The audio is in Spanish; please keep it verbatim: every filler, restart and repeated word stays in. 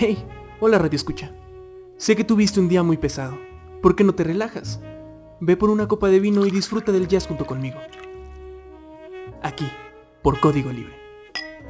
Hey, hola Radio Escucha. Sé que tuviste un día muy pesado. ¿Por qué no te relajas? Ve por una copa de vino y disfruta del jazz junto conmigo. Aquí, por Código Libre.